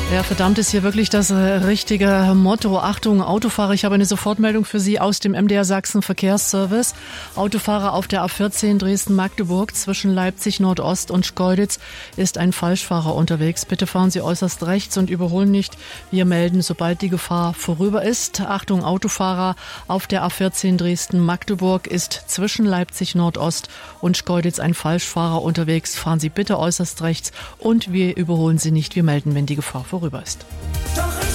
Ja, verdammt ist hier wirklich das richtige Motto. Achtung, Autofahrer, ich habe eine Sofortmeldung für Sie aus dem MDR Sachsen Verkehrsservice. Autofahrer auf der A14 Dresden-Magdeburg zwischen Leipzig Nordost und Schkeuditz ist ein Falschfahrer unterwegs. Bitte fahren Sie äußerst rechts und überholen nicht. Wir melden, sobald die Gefahr vorüber ist. Achtung, Autofahrer auf der A14 Dresden-Magdeburg ist zwischen Leipzig Nordost und Schkeuditz ein Falschfahrer unterwegs. Fahren Sie bitte äußerst rechts und wir überholen Sie nicht. Wir melden, wenn die Gefahr vorüber ist. Doch